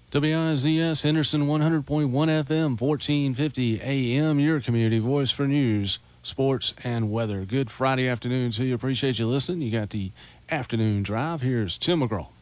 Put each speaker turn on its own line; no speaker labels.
WIZS Henderson 100.1 FM, 1450 AM, your community voice for news, sports, and weather. Good Friday afternoon to you. Appreciate you listening. You got the afternoon drive. Here's Tim McGraw.